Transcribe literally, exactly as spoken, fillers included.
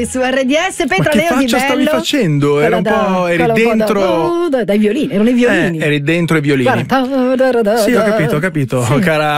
su R D S. Petra, Ma che Leo Di faccia stavi Bello. facendo? Era un Da- po', eri quello un po' da- dentro oh, dai, dai violini, erano i violini. Eh, eri dentro i violini. Guarda, Sì, ho capito, ho capito, Sì. cara